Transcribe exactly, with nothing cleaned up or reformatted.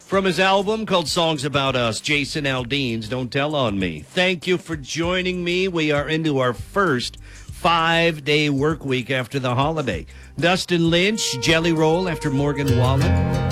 From his album called Songs About Us, Jason Aldean's Don't Tell on Me. Thank you for joining me. We are into our first five-day work week after the holiday. Dustin Lynch, Jelly Roll after Morgan Wallen.